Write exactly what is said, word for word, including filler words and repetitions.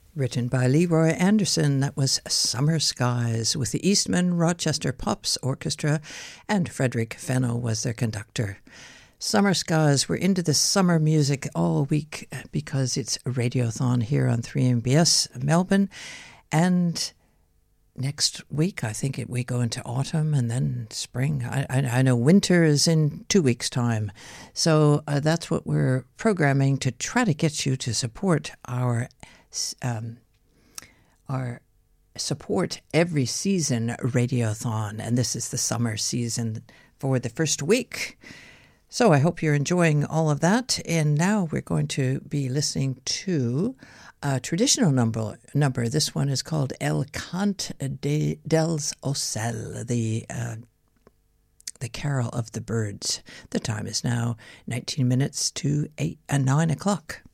Written by Leroy Anderson, that was Summer Skies with the Eastman Rochester Pops Orchestra, and Frederick Fennell was their conductor. Summer Skies, we're into the summer music all week because it's a radiothon here on three M B S Melbourne, and next week I think it, we go into autumn and then spring. I, I, I know winter is in two weeks' time, so uh, that's what we're programming to try to get you to support our Um, our support every season radiothon, and this is the summer season for the first week. So I hope you're enjoying all of that. And now we're going to be listening to a traditional number. Number. This one is called El Cant de, dels Ocel, the uh, the Carol of the Birds. The time is now nineteen minutes to eight and uh, nine o'clock.